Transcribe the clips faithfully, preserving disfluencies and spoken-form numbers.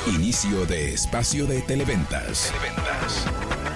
Inicio de espacio de Televentas. Televentas.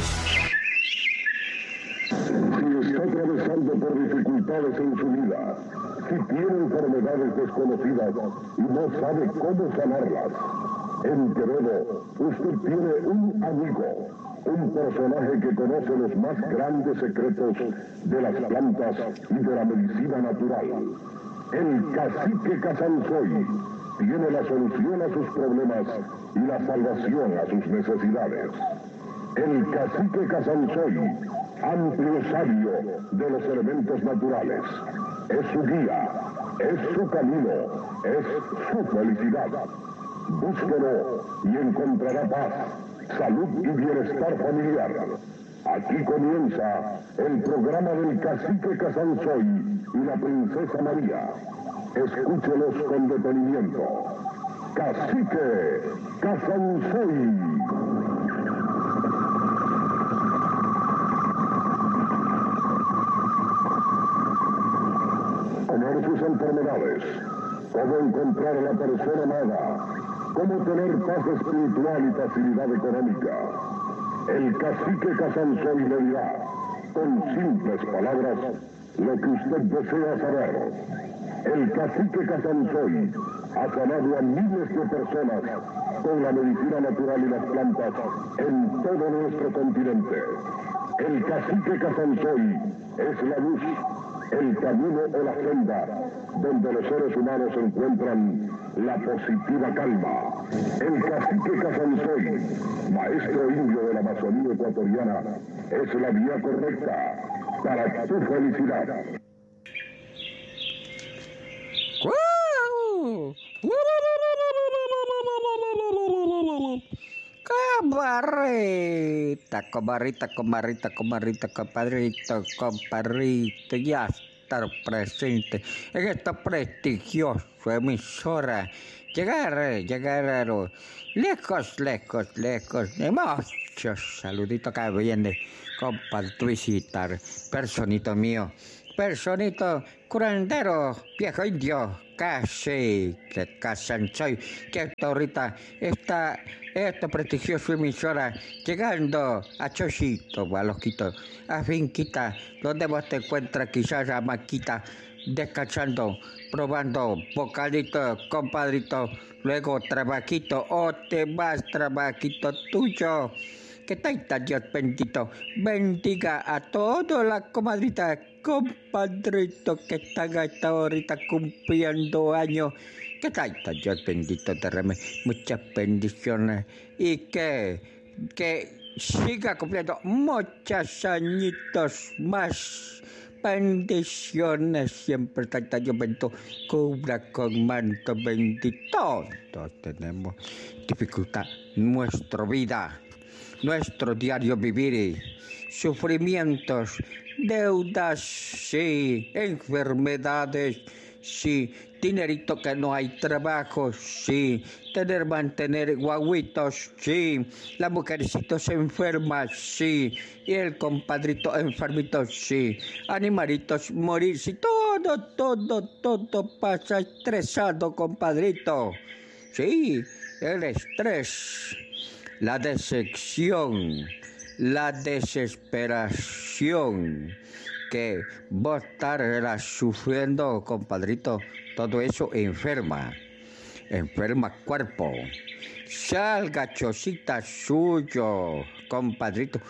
Si está atravesando por dificultades en su vida, si tiene enfermedades desconocidas y no sabe cómo sanarlas, en Quevedo usted tiene un amigo, un personaje que conoce los más grandes secretos de las plantas y de la medicina natural. El cacique Casansoy tiene la solución a sus problemas y la salvación a sus necesidades. El cacique Casansoy, amplio sabio de los elementos naturales, es su guía, es su camino, es su felicidad. Búsquelo y encontrará paz, salud y bienestar familiar. Aquí comienza el programa del cacique Casansoy y la princesa María. Escúchelos con detenimiento. Cacique Casansoy. Conocer sus enfermedades, cómo encontrar a la persona amada, cómo tener paz espiritual y facilidad económica. El cacique Casansoy le dirá, con simples palabras, lo que usted desea saber. El cacique Casansoy ha sanado a miles de personas con la medicina natural y las plantas en todo nuestro continente. El cacique Casansoy es la luz, el camino o la senda donde los seres humanos encuentran la positiva calma. El cacique Casansoy, maestro indio de la Amazonía ecuatoriana, es la vía correcta para tu felicidad. Comarrita, comarrita, comarrita, comarrita, compadrito, compadrito, ya estar presente en esta prestigiosa emisora. Llegar, llegar a lo lejos, lejos, lejos, de muchos saluditos que viene, compadrito, personito mío, personito curandero, viejo indio, casi que Casansoy, que hasta ahorita está esta prestigiosa emisora llegando a Chocito, a Losquito, a Finquita, donde vos te encuentras quizás a Maquita, descansando, probando bocadito, compadrito, luego trabajito, o te vas trabajito tuyo. Que taita Dios bendito, bendiga a toda la comadrita, compadrito que están hasta ahorita cumpliendo años. Que taita Dios bendito, derrame muchas bendiciones y que, que siga cumpliendo muchos añitos más. Bendiciones siempre, taita Dios bendito, cubra con manto bendito. Todos tenemos dificultad en nuestra vida. Nuestro diario vivir, sufrimientos, deudas, sí, enfermedades, sí, dinerito que no hay trabajo, sí, tener, mantener guaguitos, sí, las mujercitos enfermas, sí, y el compadrito enfermito, sí, animalitos morir, sí, todo, todo, todo pasa estresado, compadrito, sí, el estrés. La decepción, la desesperación que vos estarás sufriendo, compadrito, todo eso enferma, enferma cuerpo. Salga, chocita suyo, compadrito,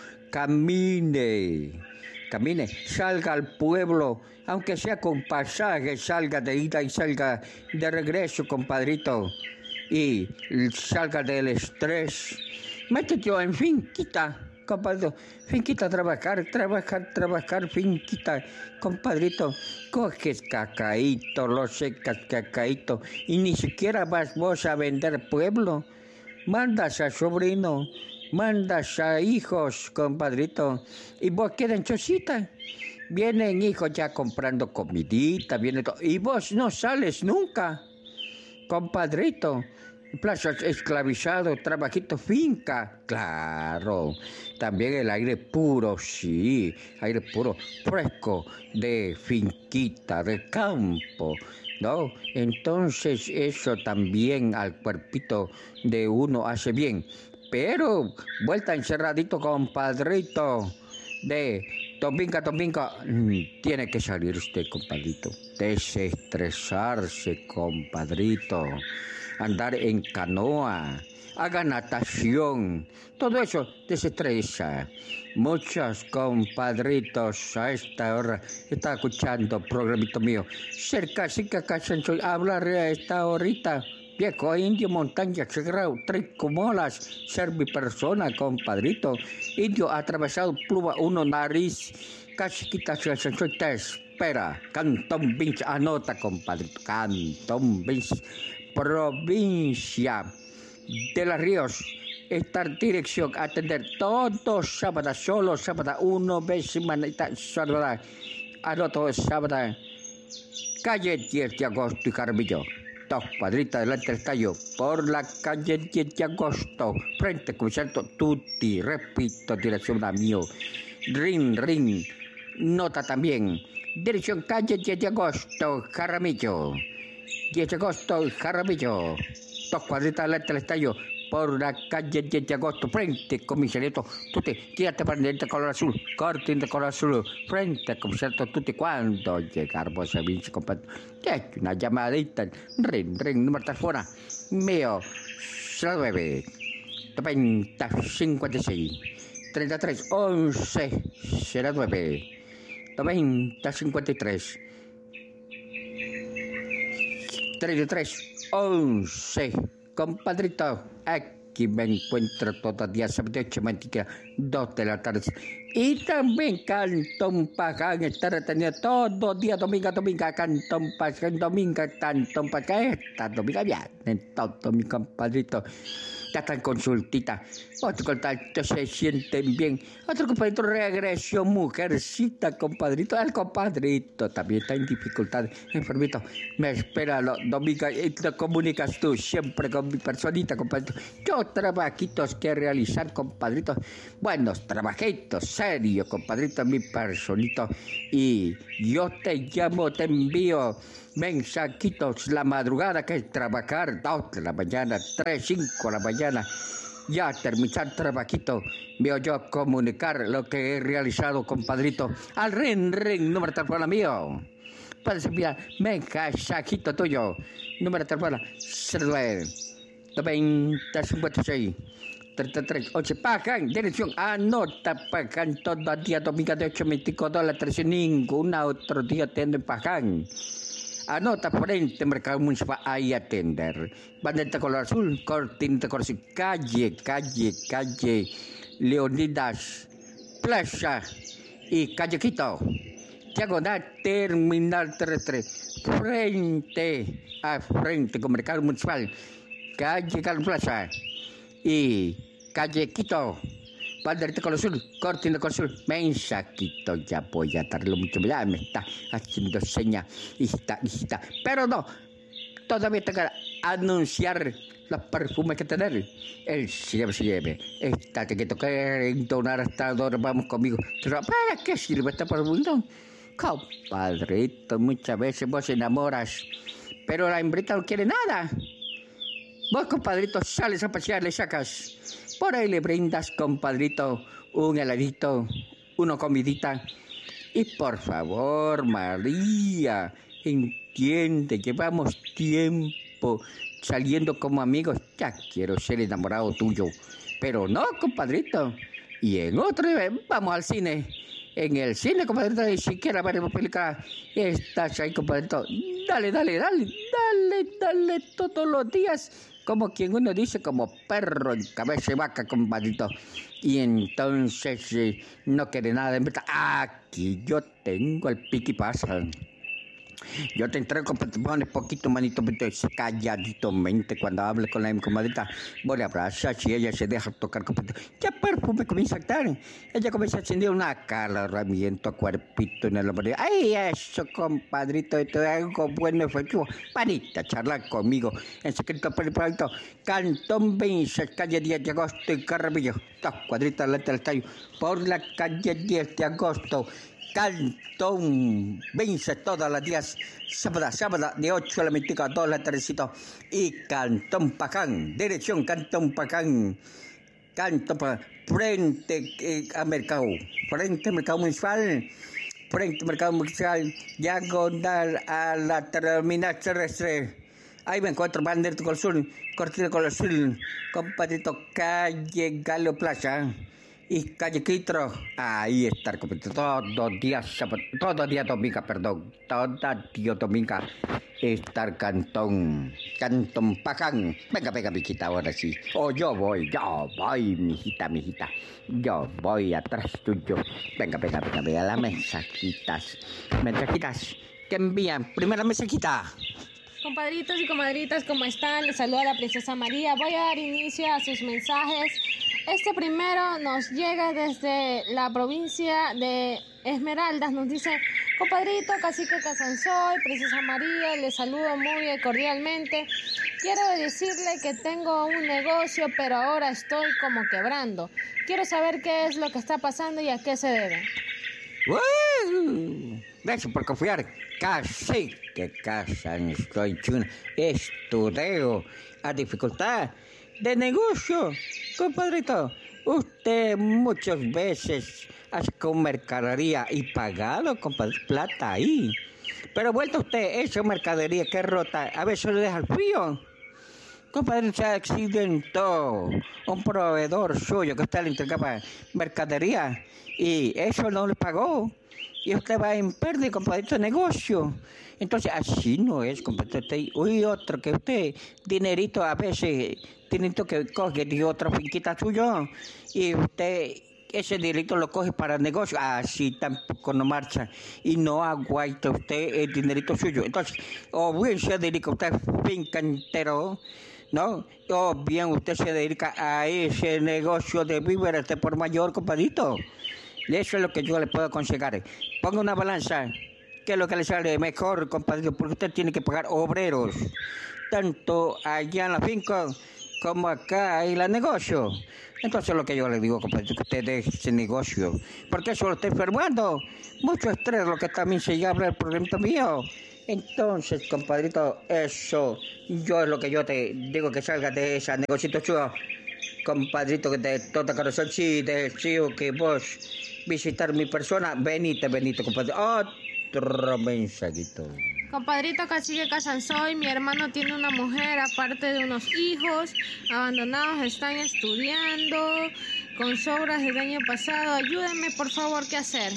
camine, camine, salga al pueblo, aunque sea con pasaje, salga de ida y salga de regreso, compadrito, y salga del estrés. Métete en finquita, compadrito, finquita, trabajar, trabajar, trabajar, finquita, compadrito, coges cacaíto, lo secas cacaíto, y ni siquiera vas vos a vender pueblo, mandas a sobrino, mandas a hijos, compadrito, y vos quedan chocita, vienen hijos ya comprando comidita, viene todo, y vos no sales nunca, compadrito. Plazas esclavizado, trabajito, finca, claro. También el aire puro, sí, aire puro, fresco, de finquita, de campo. ¿no? Entonces eso también al cuerpito de uno hace bien. Pero vuelta encerradito, compadrito, de domingo a domingo, tiene que salir usted, compadrito. Desestresarse, compadrito. Andar en canoa, haga natación, todo eso desestresa. Muchos compadritos a esta hora están escuchando programito mío. Cerca, sí que acá se hablar a esta horita. Viejo indio, montaña, sagrado, tres comolas, ser mi persona, compadrito. Indio atravesado, pluva, uno, nariz, casi quita su te espera. Cantón Vince, anota, compadrito. Cantón Vince, provincia de Los Ríos. Esta dirección, atender todos sábados, solo sábado, uno vez semanita, sábado. Anoto sábado. Calle diez de agosto y Jaramillo. Dos cuadritas delante del tallo, por la calle diez de agosto, frente al concierto Tutti, repito, dirección a mío. Ring, ring, nota también. Dirección calle diez de agosto, Jaramillo. diez de agosto, Jaramillo. Dos cuadritas delante del tallo, por la calle diez de agosto, frente al comisariato Tutti, quédate pendiente color azul, corte de color azul, frente al comisariato Tutti. Cuando llegamos a Vinci, compadre, una llamadita, ring, ring, número de teléfono mío, cero nueve, noventa, cincuenta y seis, treinta y tres, once, cero nueve, noventa, cincuenta y tres, treinta y tres, once. Compadrito, aquí me encuentro todavía, sábado ocho, mentira, dos de la tarde. Y también Cantón Paján está retenido todo día, domingo a domingo, Cantón Paján, domingo, Cantón Paján, esta domingo ya, en todo mi compadrito. Ya están consultita. Otro contacto se sienten bien. Otro compadrito regresó, mujercita, compadrito. El compadrito también está en dificultad, enfermito. Me espera los domingos y te comunicas tú siempre con mi personita, compadrito. Yo trabajitos que realizar, compadrito. Buenos trabajitos, serios, compadrito, mi personito. Y yo te llamo, te envío mensajitos la madrugada, que es trabajar, dos de la mañana, tres, cinco de la mañana. Ya terminar trabajito, veo yo comunicar lo que he realizado, compadrito, al ring, ring, número de teléfono mío. Puedes enviar mensajito tuyo, número de teléfono cero nueve, noventa, cincuenta y seis, treinta y tres, ocho. Pagan, dirección, anota, pagan todo el día, domingo de ocho, veinticinco dólares, ningún otro día tiene pagan. Anota frente mercado municipal, ahí atender. Bandera color azul, cortina de color azul, calle, calle, calle, Leonidas, Plaza y Calle Quito. Diagonal terminal terrestre, frente a frente con mercado municipal, calle Cal Plaza y Calle Quito. Banderita con azul, cortina con azul, mensajito, ya voy a darlo mucho, ya me está haciendo seña, y está, y está. Pero no, todavía tengo que anunciar los perfumes que tener. El lleve, se lleve. Esta que toque entonar hasta ahora, vamos conmigo. Pero, ¿para qué sirve este perfume? Compadrito, muchas veces vos enamoras, pero la hembrita no quiere nada. Vos, compadrito, sales a pasear, le sacas. Por ahí le brindas, compadrito, un heladito, una comidita. Y por favor, María, entiende, llevamos tiempo saliendo como amigos. Ya quiero ser enamorado tuyo. Pero no, compadrito. Y en otro, vamos al cine. En el cine, compadrito, ni siquiera veremos película. Estás ahí, compadrito. Dale, dale, dale, dale, dale todos los días. Como quien uno dice, como perro en cabeza de vaca, compadrito. Y entonces eh, no quiere nada de meta. Aquí yo tengo el piqui pasa. Yo te entrego, te pones poquito, manito, calladito mente cuando hable con la comadrita. Voy a abrazar, si ella se deja tocar, ya perfume comienza a estar. Ella comienza a sentir un acaloramiento, cuerpito en el hombre. Ay, eso, compadrito, esto es algo bueno, efectivo. Panita, charlar conmigo. En secreto, periférico, Cantón Vince, calle diez de agosto, en Carrabillo. Dos cuadritas delante del tallo. Por la calle diez de agosto. Cantón vence todos los días, sábado, sábado, de ocho a la veinticuatro, a todas las tardecitas. Y Cantón Pacán, dirección Cantón Pacán, Cantón Pacán, frente eh, a Mercado, frente al Mercado Municipal, frente al Mercado Municipal, diagonal a la terminal terrestre. Ahí me encuentro, Banderito con el Sur, Cortina con el Sur, compadrito, calle Galo Plaza y calle Quitro. Ahí está, compadrito, todos los días, todos los días domingo, perdón, todos los días domingo, está el Cantón, Cantón Pacán. Venga, venga, mijita, ahora sí. Oh, yo voy, yo voy, mijita, mijita, yo voy atrás tuyo. Venga, venga, venga, venga, las mensajitas, mensajitas que envían. Primera mensajita. Compadritos y comadritas, ¿cómo están? Les saluda la princesa María. Voy a dar inicio a sus mensajes. Este primero nos llega desde la provincia de Esmeraldas. Nos dice: compadrito, cacique Casanzoy, princesa María, les saludo muy cordialmente. Quiero decirle que tengo un negocio, pero ahora estoy como quebrando. Quiero saber qué es lo que está pasando y a qué se debe. ¡Uh! Gracias por confiar. Cacique Casanzoy Chuna, estudio a dificultad de negocio. Compadrito, usted muchas veces hace con mercadería y pagado con plata ahí. Pero vuelta usted, esa mercadería que rota, a veces le deja el frío. Compadre, se accidentó un proveedor suyo que usted le entregaba mercadería y eso no le pagó. Y usted va en pérdida, compadrito, de negocio. Entonces, así no es, compadrito. Uy, otro que usted, dinerito a veces, dinerito que coge de otra finquita suyo, y usted ese dinerito lo coge para el negocio. Así tampoco no marcha. Y no aguanta usted el dinerito suyo. Entonces, o bien se dedica usted finca entero, ¿no? O bien usted se dedica a ese negocio de víveres de por mayor, compadrito. Eso es lo que yo le puedo aconsejar. Ponga una balanza, que es lo que le sale mejor, compadrito, porque usted tiene que pagar obreros, tanto allá en la finca como acá en el negocio. Entonces lo que yo le digo, compadrito, que usted deje ese negocio, porque eso lo está enfermando. Mucho estrés, lo que también se llama el problema mío. Entonces, compadrito, eso, yo es lo que yo te digo, que salga de ese negocito chulo. Compadrito, que de todo corazón, sí, deseo que vos visitar mi persona. Venite, venite, compadre. Otro mensajito. Compadrito cacique Casanzoy, mi hermano tiene una mujer, aparte de unos hijos abandonados, están estudiando con sobras del año pasado. Ayúdenme, por favor, ¿qué hacer?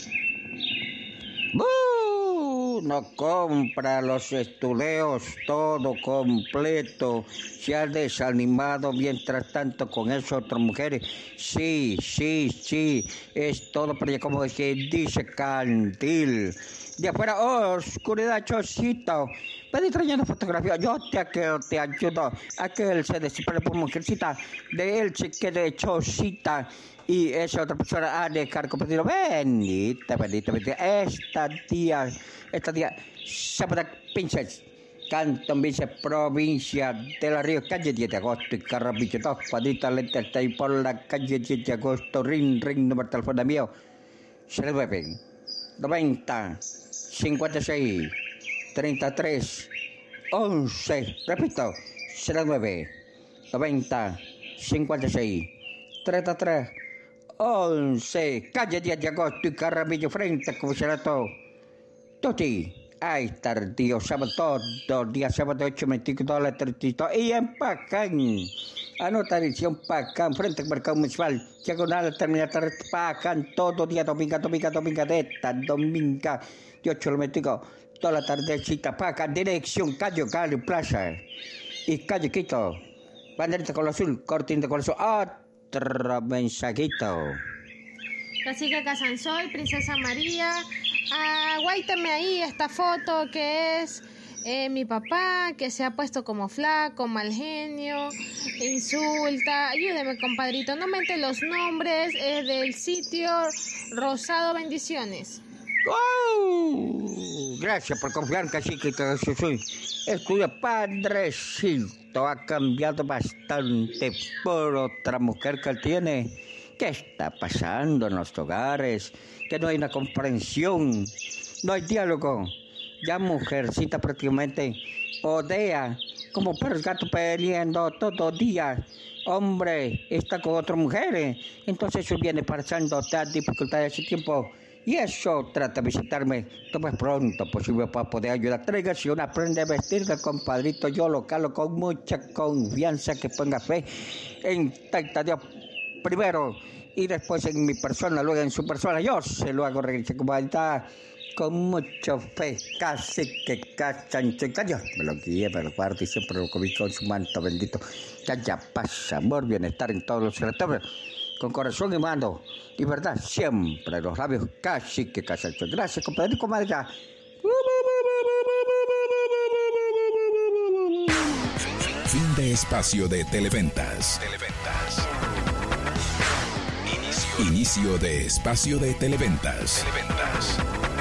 ¡Bú! No compra los estudios todo completo. Se ha desanimado mientras tanto con esas otras mujeres. Sí, sí, sí. Es todo para allá, como se dice, Cantil. De afuera, oh, oscuridad, chocito. Ven y trae una fotografía. Yo te, que te ayudo a que él se desespere por mujercita. De él se quede chocita. Y esa otra persona ha de dejar compartido. Bendita, bendita, bendita. Esta tía, esta tía, Zapata Pinches, Cantón Vice, provincia de La Río, calle diez de agosto y Carrapicho, dos cuadritas lentas, está ahí por la calle diez de agosto, ring, ring, número de teléfono mío, cero nueve, noventa, cincuenta y seis, treinta y tres, once, repito, cero nueve, noventa, cincuenta y seis, treinta y tres, once, calle diez de agosto y Carrapicho, frente a Comisariato Toti. Ahí está el tío sábado, todos días sábado, ocho, veinticuatro, la treinta y en Pacán. Anota edición Pacán, frente al mercado municipal, diagonal, terminal, Pacán, todo día, domingo, domingo, domingo, de esta, domingo, de ocho, lo veinticuatro, toda la tardecita, Pacán, dirección, calle Galo Plaza y calle Quito, banderita con azul, cortina de color azul, otro mensajito. Cacique Casanzoy, princesa María, aguáitame ahí esta foto que es eh, mi papá, que se ha puesto como flaco, mal genio, insulta. Ayúdeme, compadrito, no mente los nombres eh, del sitio Rosado Bendiciones. ¡Oh! Gracias por confiar, cacique Casanzoy. Estudia, padrecito, ha cambiado bastante por otra mujer que él tiene. ¿Qué está pasando en los hogares? Que no hay una comprensión, no hay diálogo. Ya mujercita prácticamente odea como perros gatos peleando todo día. Hombre está con otras mujeres, entonces eso viene pasando tal dificultad de ese tiempo. Y eso trata de visitarme lo más pronto posible para poder ayudar. Tráigase una prenda de vestir, compadrito. Yo lo calo con mucha confianza, que ponga fe en tanta Dios primero y después en mi persona, luego en su persona. Yo se lo hago regresar, compadrita, con mucha fe, casi que cachan. Dios me lo guíe, me lo guarde y siempre lo cubrí con su manto bendito. Ya, ya paz, amor, bienestar en todos los retablos, con corazón y mano y verdad siempre los labios, casi que cachan. Gracias, compadre, comadre. Fin de espacio de Televentas. Televentas. Inicio. Inicio de espacio de Televentas. Televentas.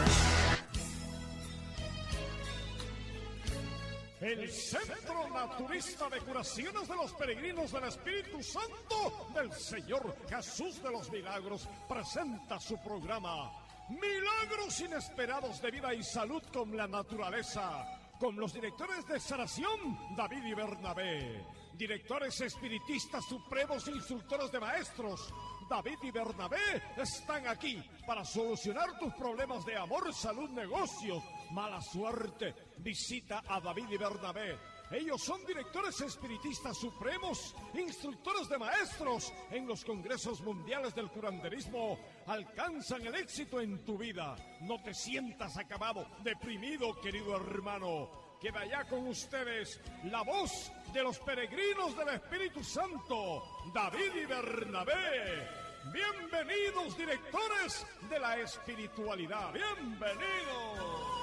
El Centro Naturista de Curaciones de los Peregrinos del Espíritu Santo del Señor Jesús de los Milagros presenta su programa Milagros Inesperados de Vida y Salud con la Naturaleza, con los directores de sanación David y Bernabé, directores espiritistas supremos e instructores de maestros David y Bernabé están aquí para solucionar tus problemas de amor, salud, negocios, mala suerte. Visita a David y Bernabé. Ellos son directores espiritistas supremos, instructores de maestros en los congresos mundiales del curanderismo. Alcanzan el éxito en tu vida. No te sientas acabado, deprimido, querido hermano. Que vaya con ustedes la voz de los peregrinos del Espíritu Santo, David y Bernabé. Bienvenidos, directores de la espiritualidad. Bienvenidos.